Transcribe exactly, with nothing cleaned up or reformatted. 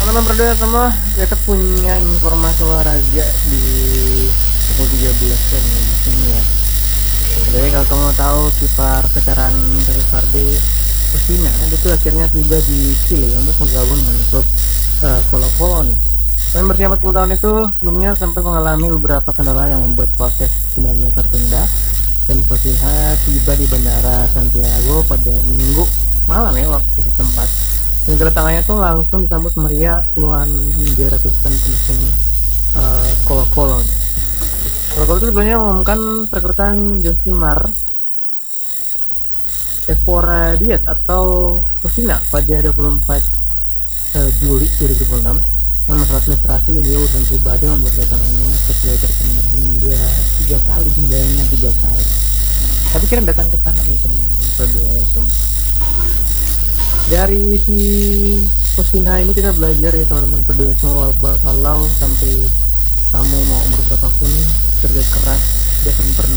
Teman-teman berdua semua, kita punya informasi olahraga di pukul tiga belas kan di sini ya. Jadi kalau kamu tahu kiper veteran dari Vardy Osina, dia tuh akhirnya tiba di Chile untuk menggabung dengan klub uh, Colo-Colo nih. Pemain berusia empat puluh tahun itu sebelumnya sempat mengalami beberapa kendala yang membuat proses pindahnya tertunda, dan Osina tiba di Bandara Santiago pada Minggu malam ya waktu setempat. Dan kedatangannya tuh langsung disambut meriah puluhan hingga ratusan pendukung uh, Colo-Colo. Colo-Colo itu sebelumnya mengumumkan perekrutan Josimar Evora Diaz atau Osina pada dua puluh empat uh, Juli dua ribu dua puluh enam. Yang masalah administrasi dia urusan pribadi membuat kedatangannya sesuai tertunda hingga tiga kali, hingga tiga kali. Tapi kira datang ke sana nih teman-teman berdua semua. Dari si Osina ini kita belajar ya teman-teman berdua semua, kalau sampai kamu mau umur berapapun kerja keras dia akan